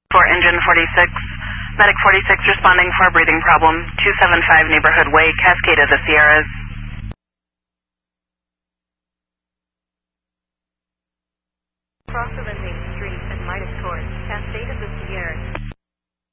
For engine 46, medic 46 responding for a breathing problem, 275 Neighborhood Way, Cascade of the Sierras. Cross the main street at Midas Court.